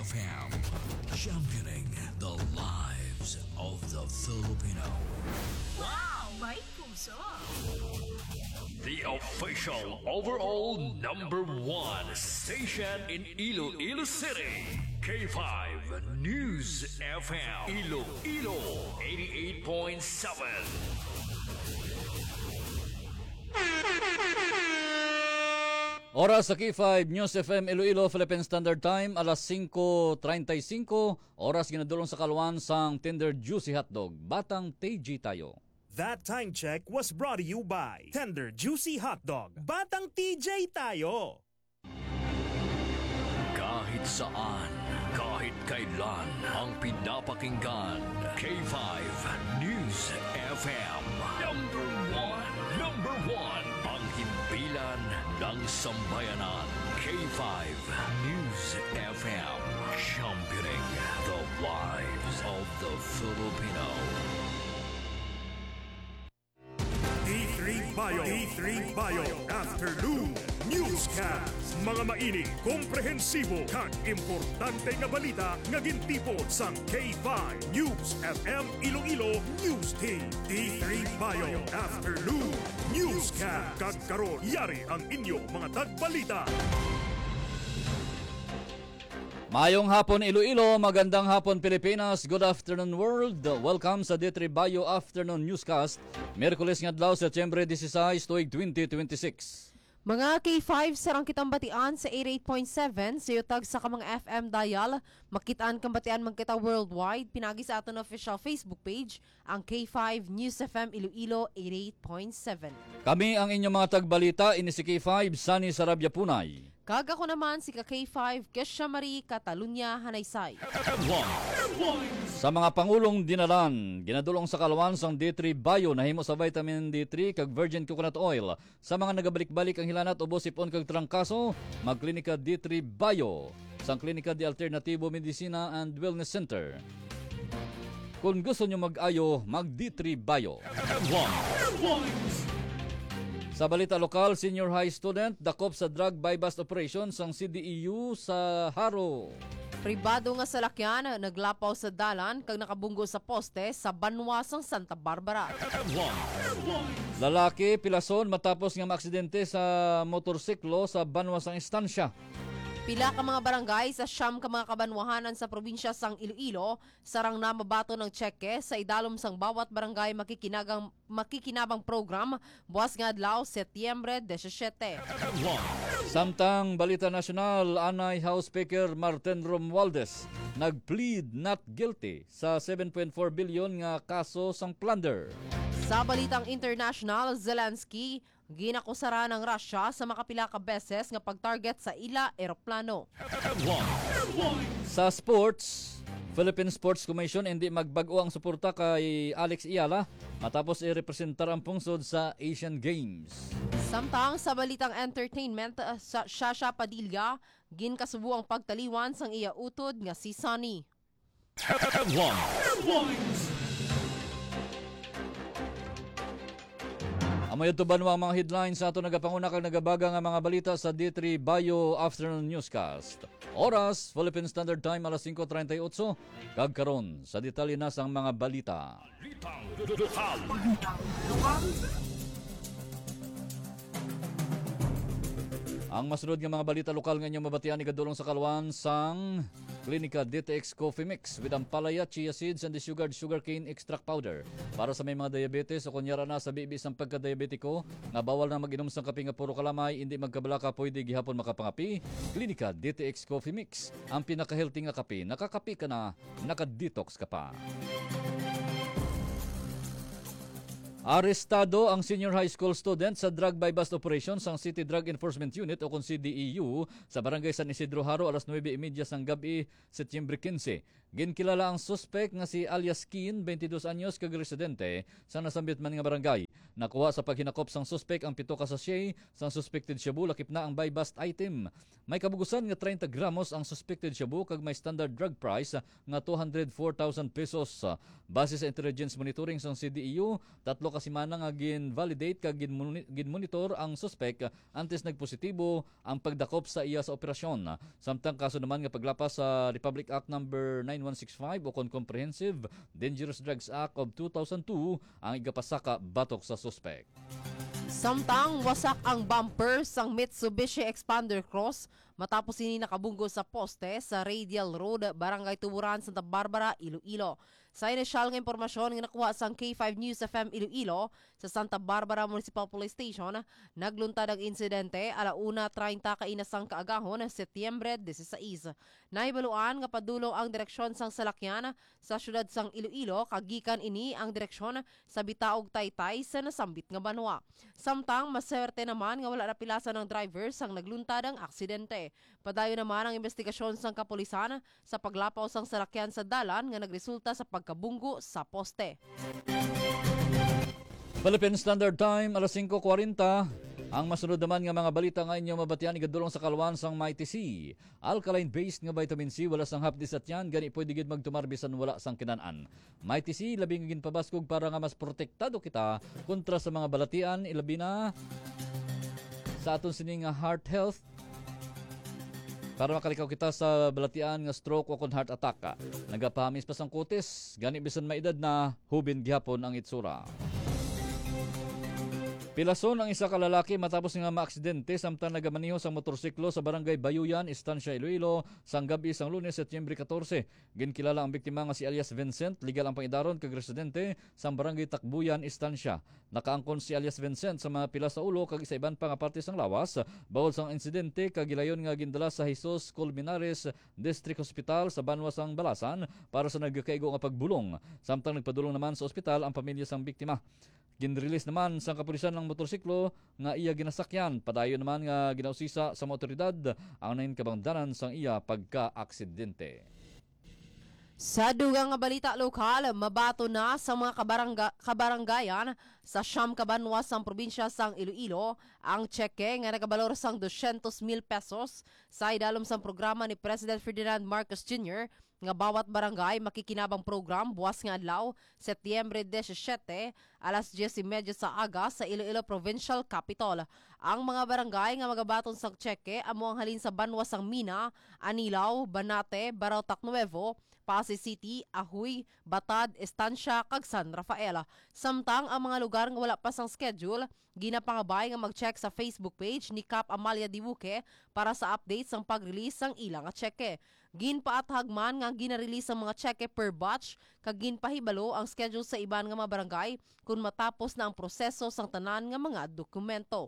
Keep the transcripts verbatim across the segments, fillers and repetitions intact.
F M. Championing the lives of the Filipino. Wow! May puso! The official overall number one station in Iloilo City. K five News F M. Iloilo eighty-eight point seven. Oras sa K five News F M Iloilo Philippine Standard Time alas singko treinta y cinco, oras ginadulong sa kalwan sang Tender Juicy Hotdog. Batang T G tayo. That time check was brought to you by Tender Juicy Hotdog. Batang T J tayo. Kahit saan, kahit kailan, ang pinapakinggan. K five News F M. Number one, number one. Ang himpilan ng sambayanan. K five News F M. Championing the lives of the Filipino. D three Bio. D three Bio. Afternoon Newscast. Mga maining, komprehensibo, kag importante nga balita nga gintipon sang K five News F M Iloilo News Team. D three Bio. Afternoon Newscast. Kag karon yari ang inyong mga tagbalita. Mayong hapon Iloilo, magandang hapon Pilipinas, good afternoon world. Welcome sa D three Bio Afternoon Newscast. Miyerkules nga adlaw, Setyembre disisays, tuig twenty twenty-six. Mga K five sarang kitang batian sa eighty-eight point seven sa yutag sa kamang F M dial. Makitaan kang batian magkita worldwide. Pinagi sa aton official Facebook page ang K five News F M Iloilo eighty-eight point seven. Kami ang inyong mga tagbalita, ini si K five Sunny Sarabia Punay. Kag ako naman si ka K five Kesha Marie Catalunya Hanaysay. Sa mga pangulong dinalan, ginadulong sa kalwan sang D three Bio nahimo sa vitamin D three kag virgin coconut oil. Sa mga nagabalik-balik ang hilanat ubos ipon kag trangkaso, magklinika D three Bio sang Klinika de Alternativo Medicina and Wellness Center. Kung gusto nyo mag-ayo, mag D three Bio. Sa balita lokal, senior high student dakop sa drug buy-bust operation sang C D E U sa Haro. Pribado nga salakyan naglapaw sa dalan kag nakabunggo sa poste sa banwasang Santa Barbara. Lalaki pilason matapos nga maaksidente sa motorsiklo sa banwasang istansya. Pila ka mga barangay sa siyam ka mga kabanwahanan sa probinsya sang Iloilo sarang na mabato ng tseke sa idalom sang bawat barangay makikinagang makikinabang program buwas nga adlaw Setyembre disisyete. Samtang balita nasyonal, Anay House Speaker Martin Romualdez nag-plead not guilty sa seven point four billion nga kaso sang plunder. Sa balitang international, Zelensky ginakusara ng Russia sa makapila ka beses nga pag-target sa ila eroplano. Sa sports, Philippine Sports Commission hindi magbago ang suporta kay Alex Iala matapos i-representar ang pungsod sa Asian Games. Samtang sa balitang entertainment, sa Shasha Padilla ginkasubo ang pagtaliwan sang iya utod nga si Sunny. Amoy tuban mo ang mga headlines sa ato nagapanguna kag nagabaga nga mga balita sa D three Bio Afternoon Newscast. Oras, Philippine Standard Time, alas singko treinta y ocho. Kag karon sa detalye na sang mga balita. Ang masunod nga mga balita lokal nga inyong mabatian igadulong sa kalwan sang Klinika D T X Coffee Mix with ampalaya, chia seeds, and the sugared sugarcane extract powder. Para sa may mga diabetes o kunyara na sa bibis ang pagka-diabetiko, nga bawal na mag-inom sang kape nga puro kalamay, hindi magkabalaka, pwede gihapon makapangapi. Klinika D T X Coffee Mix, ang pinaka-healthy nga kape. Nakakapi ka na, naka-detox ka pa. Arestado ang senior high school student sa drug buy-bust operation sang City Drug Enforcement Unit o kung C D E U sa barangay San Isidro Haro alas nuwebe y media sang gabi, Setyembre quince. Ginkilala ang suspect nga si alias Kin, twenty-dos anyos, kag residente sa nasambit man nga barangay. Nakuha sa paghinakop sang suspect ang pito ka sachet sang suspected shabu, lakip na ang buy-bust item. May kabugusan nga thirty gramos ang suspected shabu kag may standard drug price nga two hundred four thousand pesos. Base sa intelligence monitoring sang C D E U, tatlo tulo ka semana nga gin-validate kag gin-moni- gin-monitor ang suspect antes nagpositibo ang pagdakop sa iya sa operasyon. Samtang kaso naman nga paglapas sa Republic Act number nine one six five o kon Comprehensive Dangerous Drugs Act of two thousand two ang igapasaka batok sa suspect. Samtang wasak ang bumper sang Mitsubishi Expander Cross matapos ini nakabunggo sa poste sa Radial Road, Barangay Tuburan, Santa Barbara, Iloilo. Sa inisyal nga impormasyon nga nakuha sang K five News F M Iloilo sa Santa Barbara Municipal Police Station, nagluntad ang insidente alauna treinta kainasang kaagahon Setyembre disisays. Naibaluan nga padulong ang direksyon sang salakyan sa syudad sang Iloilo kagikan ini ang direksyon sa Bitaog Taytay sa nasambit nga banwa. Samtang maswerte naman nga wala na pilasan ng driver sang nagluntad ang aksidente. Padayon naman ang investigasyon sang kapulisan sa paglapaw sang salakyan sa dalan nga nagresulta sa pagkabunggo sa poste. Philippine Standard Time, alas singko kwarenta. Ang masunod naman nga mga balita nga inyong mabatian igadulong sa kalwan sang Mighty C. Alkaline-based nga vitamin C wala sang hapdis at yan, gani pwede gid magtumar bisan wala sang kinanan. Mighty C labing gin pabaskog para nga mas protektado kita kontra sa mga balatian, ilabi na sa aton sining nga heart health, para makalikaw kita sa balatian nga stroke o kon heart attack. Nagapahamis pa sang kutis, gani bisan maedad na hubin gihapon ang itsura. Pilason ang isa ka lalaki matapos nga maaksidente samtang nagamaniho sa motorsiklo sa barangay Bayuyan, Estancia, Iloilo sang gabi sang Lunes, Setyembre fourteen. Ginkilala ang biktima nga si alias Vincent, legal ang pangidaron kag residente sa barangay Takbuyan, Estancia. Nakaangkon si alias Vincent sa mga pila sa ulo kag isa iban pa nga parte sang lawas. Bawal sang insidente kag gilayon nga gindala sa Jesus Colmenares District Hospital sa Banwa sang Balasan para sa nagkaigo nga pagbulong. Samtang nagpadulong naman sa ospital ang pamilya sang biktima. Ginrelease naman sa kapulisan ng motorsiklo nga iya ginasakyan. Padayon naman nga ginausisa sa mga otoridad ang nain kabangdanan sang iya pagka-aksidente. Sa dugang nga balita lokal, mabato na sa mga kabarangga, kabaranggayan sa Siyam Kabanwa sang probinsya sang Iloilo ang tseke nga nagabalor sang two hundred mil pesos sa idalom sang programa ni President Ferdinand Marcos Junior nga bawat barangay makikinabang program buwas nga adlaw Setyembre seventeen alas diyes y media sa aga sa Iloilo Provincial Capital. Ang mga barangay nga magabaton sang tseke amo ang halin sa Banwa sang Mina, Anilaw, Banate, Barautak Nuevo, Pasay City, Ahoy, Batad, Estancia, kag San Rafael. Samtang ang mga lugar nga wala pa sang schedule, ginapangabay nga mag-check sa Facebook page ni Cap Amalia Dibuque para sa updates sang pag-release sang ilang nga tseke. Ginpaathagman nga ginarelease ang mga tseke per batch kag ginpahibalo ang schedule sa iban nga mga barangay kung matapos na ang proseso sang tanan nga mga dokumento.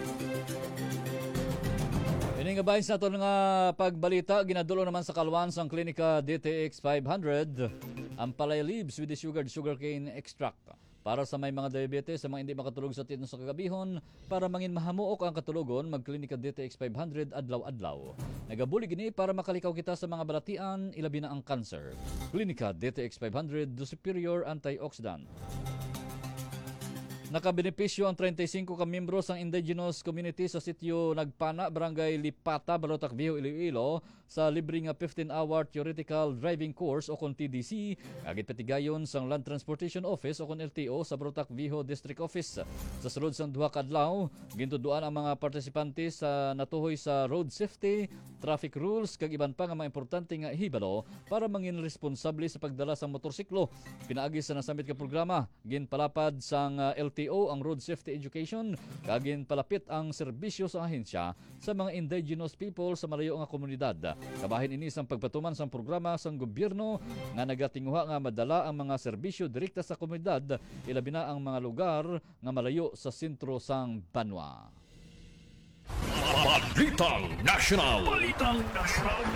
Ini nga bahin sa ito nga pagbalita, ginadulo naman sa kalwan sang klinika D T X five hundred ang palay leaves with the sugar sugarcane extract para sa may mga diabetes, sa mga hindi makatulog sa titno sa kagabihon, para mangin mahamuok ang katulugon, magklinika D T X five hundred adlaw-adlaw. Nagabuli gini para makalikaw kita sa mga balatian, ilabi na ang cancer. Klinika D T X five hundred do superior antioxidant. Nakabenepisyo ang thirty-five ka miyembro sang indigenous community sa sitio Nagpana, Barangay Lipata, Balotac Viejo, Iloilo sa libre nga fifteen hour theoretical driving course o kon T D C agit patigayon sang Land Transportation Office o kon L T O sa Balotac Viejo District Office. Sa sulod sang duha ka adlaw, gintuduan ang mga partisipante sa natuhoy sa road safety, traffic rules kag iban pa nga mga importante nga hibalo para mangin responsable sa pagdala sang motorsiklo. Pinaagi sa nasambit ka programa, ginpalapad sang uh, L T O ang road safety education kagin palapit ang serbisyo sa ahensya sa mga indigenous people sa malayo nga komunidad. Kabahin ini sang pagpatuman sang programa sang gobyerno nga nagatinguha nga madala ang mga serbisyo direkta sa komunidad, ilabi na ang mga lugar nga malayo sa sentro sang Banwa. Balitang National. Balitang National.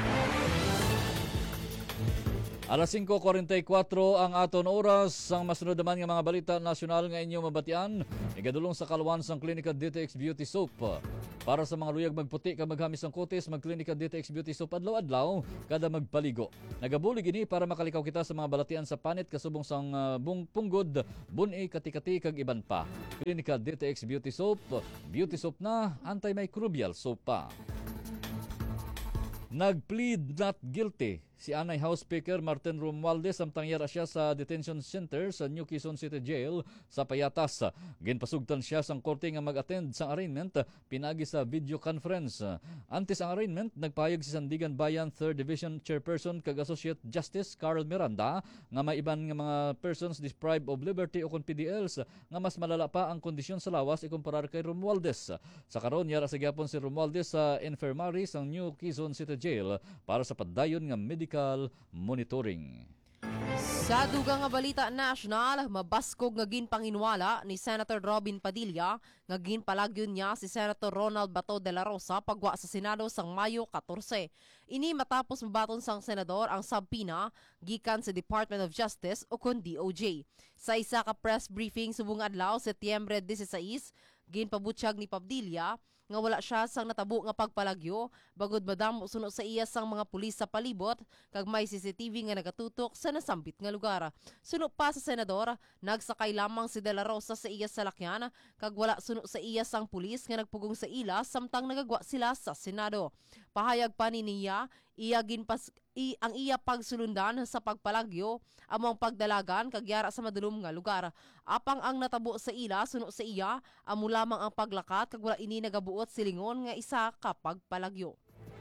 Alas singko kuwarenta-kuwatro ang aton oras. Ang masunod naman nga mga balita nasyonal nga inyong mabatian, igadulong sa kalwan sang klinika D T X Beauty Soap. Para sa mga luyag magputi kag maghamis ang kutis, magklinika D T X Beauty Soap adlaw-adlaw kada magpaligo. Nagabulig ini para makalikaw kita sa mga balatian sa panit kasubong sang uh, bung punggod, buni, kati-kati kag iban pa. Klinika D T X Beauty Soap, beauty soap na antimicrobial soap pa. Nag-plead not guilty si anay House Speaker Martin Romualdez samtang yara siya sa detention center sa New Quezon City Jail sa Payatas. Ginpasugtan siya sang korte nga mag-attend sa arraignment pinagi sa video conference. Antes ang arraignment, nagpahayag si Sandigan Bayan third Division Chairperson kag Associate Justice Carl Miranda nga may iban nga mga persons deprived of liberty o kon P D Ls nga mas malala pa ang kondisyon sa lawas ikumparar kay Romualdez. Sa karon yara sa gyapon si Romualdez sa infirmary sa New Quezon City Jail para sa padayon nga medical monitoring. Sa dugang nga balita national, mabaskog nga ginpanginwala ni Senator Robin Padilla nga ginpalagyon niya si Senator Ronald Bato de la Rosa pagwa sa Senado sang Mayo fourteen. Ini matapos mabaton sang senador ang subpoena gikan sa Department of Justice o kun D O J. Sa isa ka press briefing subong adlaw Setyembre sixteen, ginpabutyag ni Padilla nga wala siya sang natabo nga pagpalagyo bagod madamo suno sa iya sang mga pulis sa palibot kag may C C T V nga nagatutok sa nasambit nga lugar. Suno pa sa senador, nagsakay lamang si De La Rosa sa iya salakyan kag wala suno sa iya sang pulis nga nagpugong sa ila samtang nagagwa sila sa Senado. Pahayag pa ni niya, iya ginpas i, ang iya pagsulundan sa pagpalagyo among pagdalagan kag yara sa madulom nga lugar. Apang ang natabo sa ila suno sa iya amo lamang ang paglakat kag wala ini nagabuot silingon nga isa ka pagpalagyo.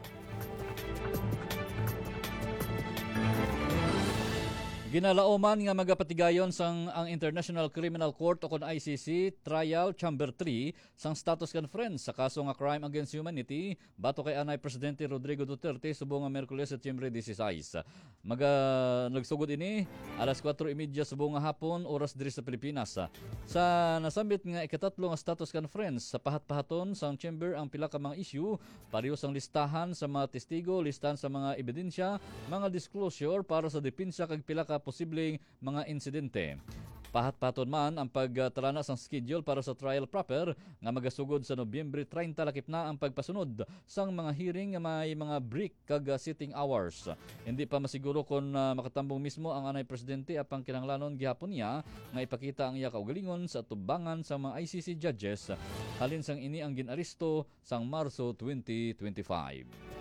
Ginalaoman nga magapatigayon sang ang International Criminal Court o kon I C C Trial Chamber three sang status conference sa kaso nga crime against humanity bato kay anay Presidente Rodrigo Duterte subong nga Miyerkules Setyembre sixteen. Maga nagsugod ini alas kwatro trenta subong nga hapon oras diri sa Pilipinas. Sa nasambit nga ikatatlo nga status conference sa pahat-pahaton sang chamber ang pila ka mga issue pareho sang listahan sa mga testigo, listahan sa mga ebidensya, mga disclosure para sa depensa kag pila ka posibleng mga insidente. Pahat-paton man ang pagtalana sang schedule para sa trial proper nga magasugod sa Nobyembre thirty lakip na ang pagpasunod sang mga hearing nga may mga break kag sitting hours. Hindi pa masiguro kung uh, makatambong mismo ang anay presidente apang kinahanglanon gihapon niya nga ipakita ang iya kaugalingon sa tubangan sa mga I C C judges halin sang ini ang ginaresto sang Marso twenty twenty-five.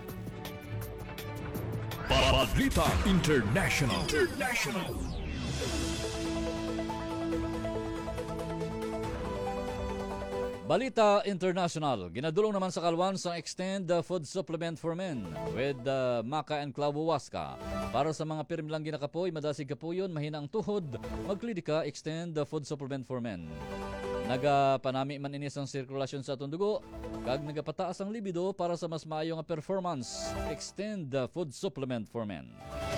Balita International. International. Balita International. Ginadulong naman sa kalwan sa Extend the Food Supplement for Men with uh, Maca and Clauwaska. Para sa mga pirmi lang ginakapoy, madasig kapuyon, mahina ang tuhod, magklidika Extend the Food Supplement for Men. Nagapanami man inis ang sirkulasyon sa atong dugo, kag nagapataas ang libido para sa mas maayo nga performance. Extend the Food Supplement for Men.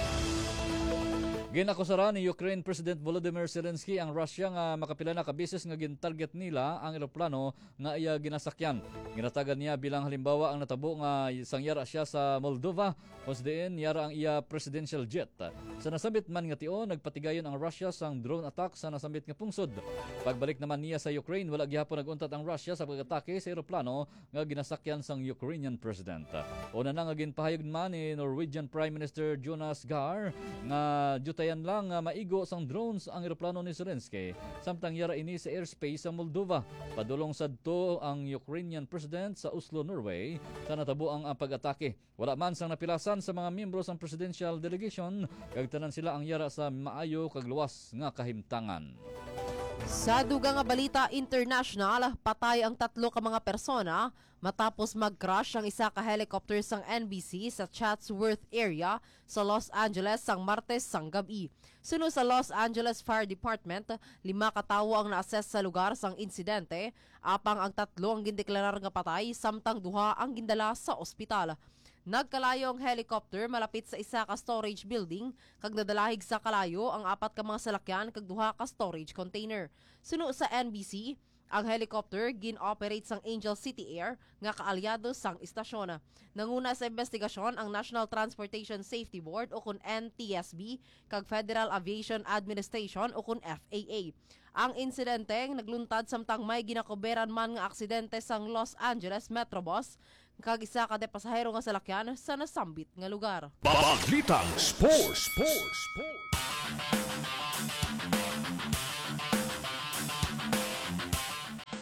Ginakusara ni Ukraine President Volodymyr Zelensky ang Russia nga makapila na kabises nga gintarget nila ang eroplano nga iya ginasakyan. Ginatagan niya bilang halimbawa ang natabo nga sangyara siya sa Moldova kung diin yara ang iya presidential jet. Sa nasambit man nga tio, nagpatigayon ang Russia sang drone attack sa nasambit nga pungsod. Pagbalik naman niya sa Ukraine, wala gihapon naguntat ang Russia sa pag-atake sa eroplano nga ginasakyan sang Ukrainian president. Una na nga ginpahayag man ni Norwegian Prime Minister Jonas Gahr nga tayan lang uh, maigo sang drones ang eroplano ni Zelensky samtang yara ini sa airspace sa Moldova. Padulong sadto ang Ukrainian president sa Oslo, Norway sa natabo ang uh, pag-atake. Wala man sang napilasan sa mga miyembro sang presidential delegation kag tanan sila ang yara sa maayo kag luwas nga kahimtangan. Sa dugang nga balita international, patay ang tatlo ka mga persona matapos mag-crash ang isa ka helicopter sang N B C sa Chatsworth area sa Los Angeles sang Martes sang gabi. Suno sa Los Angeles Fire Department, lima ka tawo ang na-assess sa lugar sang insidente, apang ang tatlo ang gindeklarar nga patay samtang duha ang gindala sa ospital. Nagkalayo ang helicopter malapit sa isa ka storage building kag nadalahig sa kalayo ang apat ka mga salakyan kag duha ka storage container. Suno sa N B C, ang helicopter gin-operate sang Angel City Air nga kaalyado sang istasyon. Nanguna sa investigasyon ang National Transportation Safety Board o kun N T S B kag Federal Aviation Administration o kun F A A. Ang insidente nagluntad samtang may ginakoberan man nga aksidente sang Los Angeles Metrobus kag isa ka de pasahero nga salakyan sa nasambit nga lugar. Balitang Sports. Sports. Sports.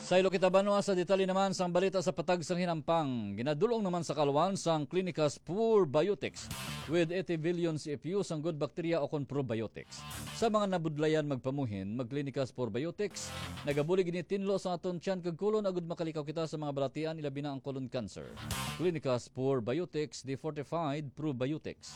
Sa ilo kita banwa sa detalye naman sang balita sa patag sang hinampang. Ginadulong naman sa kalwan sang Clinicas Probiotics with eighty billion C F U sang good bacteria o kon probiotics. Sa mga nabudlayan magpamuhin, mag Clinicas Probiotics, nagabuli gini tinlo sa aton tiyan kag kulon agud makalikaw kita sa mga balatian ilabi na ang colon cancer. Clinicas Probiotics, the fortified probiotics.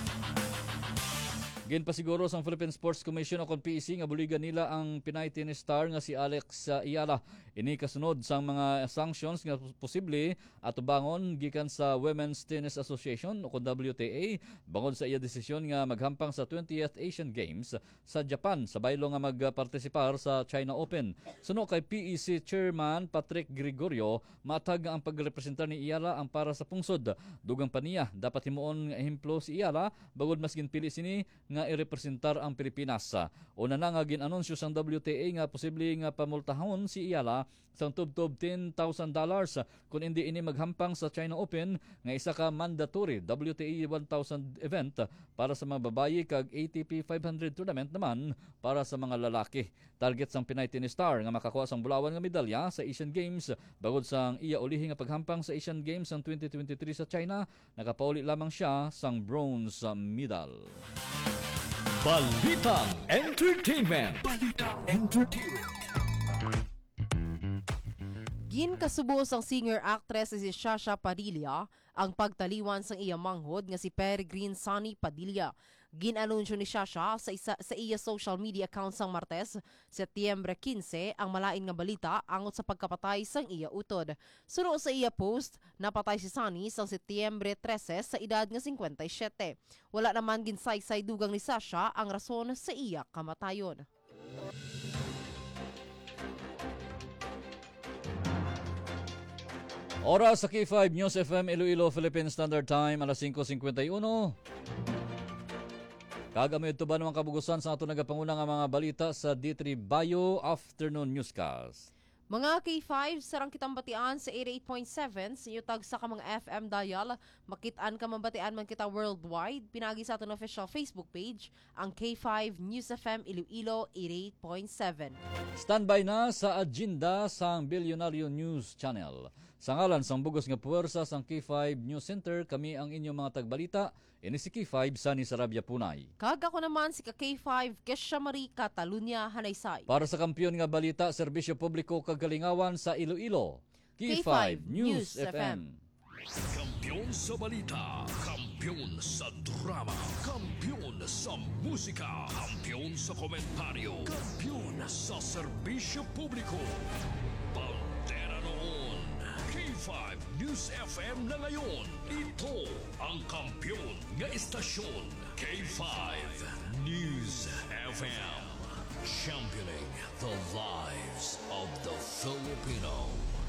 Gin pa siguro sa Philippine Sports Commission o P E C nga buligan nila ang Pinay tennis star nga si Alex uh, Iala. Ini kasunod sa mga sanctions nga posible at bangon gikan sa Women's Tennis Association o W T A bangon sa iya desisyon nga maghampang sa twentieth Asian Games sa Japan sa baylo nga magpartisipar sa China Open. Suno kay P E C Chairman Patrick Gregorio, matag ang pagrepresentar ni Iala ang para sa pungsod. Dugang pa niya dapat himuon nga ehemplo si Iala bagod mas ginpili sini nga irepresentar ang Pilipinas. Una na nga ginanunsyo sang W T A nga posible nga pamultahon si Iala sang tubtob ten thousand dollars kung hindi ini maghampang sa China Open nga isa ka mandatory W T A one thousand event para sa mga babayi kag A T P five hundred tournament naman para sa mga lalaki. Target sang Pinay tennis star nga makakuha sang bulawan nga medalya sa Asian Games bagod sang iya ulihi nga paghampang sa Asian Games sang twenty twenty-three sa China, nakapauli lamang siya sang bronze medal. Balitang Entertainment. Balitang Entertainment. Gin kasubo sang singer-actress si Shasha Padilla ang pagtaliwan sang iya manghod nga si Peregrine Sunny Padilla. Ginanunsyo ni Shasha sa, isa, sa iya social media account sang Martes, Setyembre quince, ang malain nga balita angot sa pagkapatay sang iya utod. Suno sa iya post, napatay si Sunny sang Setyembre trese sa edad nga fifty-seven. Wala naman ginsaysay dugang ni Shasha ang rason sa iya kamatayon. Oras sa K five News F M Iloilo Philippine Standard Time alas five fifty-one. Kagamay ito ba namang kabugusan sa ato nagapangunang nga mga balita sa D three Bayo Afternoon Newscast. Mga K five, sarang kitang batian sa eighty-eight point seven sa tag sa ka mga F M dial. Makitaan ka mabatian man kita worldwide. Pinagi sa aton official Facebook page, ang K five News F M Iloilo eighty-eight point seven. Standby na sa agenda sang Bilyonaryo News Channel. Sa ngalan sang bugos nga puwersa sang K five News Center, kami ang inyong mga tagbalita. Ini si K five Sunny Sarabia Punay. Kag ako naman si ka K five Kesha Marie Catalunya Hanaysay. Para sa kampiyon nga balita, serbisyo publiko kagalingawan sa Iloilo. K five News F M. Kampiyon sa balita, kampiyon sa drama, kampiyon sa musika, kampiyon sa komentaryo, kampiyon sa serbisyo publiko. Pantera noon, K five News F M na ngayon. Ito ang kampiyon nga istasyon, K five News F M. Championing the lives of the Filipino.